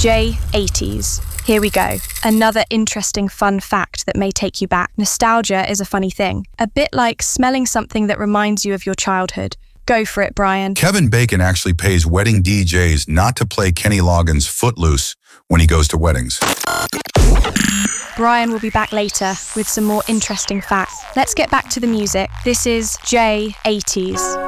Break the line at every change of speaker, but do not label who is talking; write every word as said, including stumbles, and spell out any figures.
J eighties. Here we go. Another interesting fun fact that may take you back. Nostalgia is a funny thing. A bit like smelling something that reminds you of your childhood. Go for it, Brian.
Kevin Bacon actually pays wedding D Js not to play Kenny Loggins' Footloose when he goes to weddings.
Brian will be back later with some more interesting facts. Let's get back to the music. This is J eighties.